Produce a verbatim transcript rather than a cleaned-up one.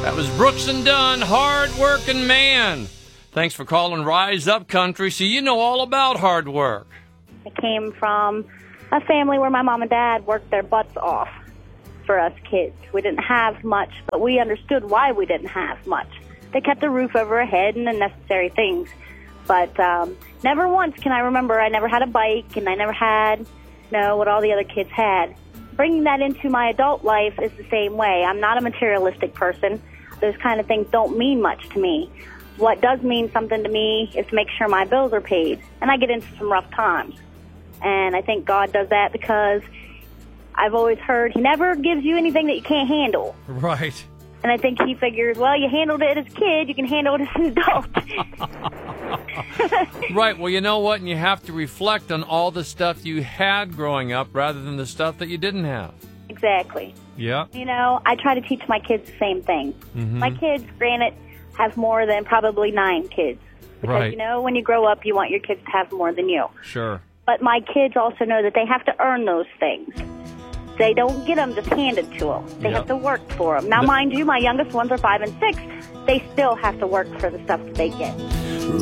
That was Brooks and Dunn, Hard Working Man. Thanks for calling Rise Up Country, so you know all about hard work. I came from a family where my mom and dad worked their butts off for us kids. We didn't have much, but we understood why we didn't have much. They kept a roof over our head and the necessary things. But um, never once can I remember I never had a bike, and I never had, you know, what all the other kids had. Bringing that into my adult life is the same way. I'm not a materialistic person. Those kind of things don't mean much to me. What does mean something to me is to make sure my bills are paid. And I get into some rough times. And I think God does that because I've always heard He never gives you anything that you can't handle. Right. And I think He figures, well, you handled it as a kid, you can handle it as an adult. Right. Well, you know what? And you have to reflect on all the stuff you had growing up rather than the stuff that you didn't have. Exactly. Yeah. You know, I try to teach my kids the same thing. Mm-hmm. My kids, granted, have more than probably nine kids. Because, right. you know, when you grow up, you want your kids to have more than you. Sure. But my kids also know that they have to earn those things. They don't get them just handed to them. They Yep. have to work for them. Now, The- mind you, my youngest ones are five and six. They still have to work for the stuff that they get.